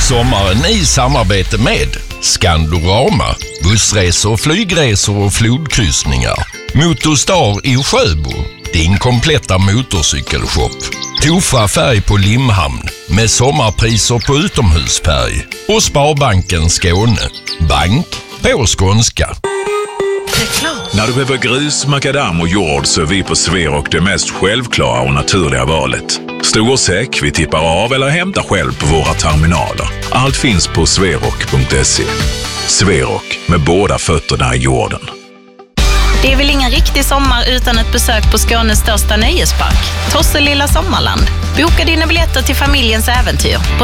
Sommaren i samarbete med Skandorama, bussresor, flygresor och flodkryssningar. Motorstar i Sjöbo, din kompletta motorcykelshop. Tofa färg på Limhamn med sommarpriser på utomhusfärg. Och Sparbanken Skåne, bank på skånska. När du behöver grus, makadam och jord så är vi på Sverok det mest självklara och naturliga valet. Stor och säck, vi tippar av eller hämtar själv på våra terminaler. Allt finns på sverok.se. Sverok, med båda fötterna i jorden. Det är väl ingen riktig sommar utan ett besök på Skånes största nöjespark, Tosselilla Sommarland. Boka dina biljetter till familjens äventyr på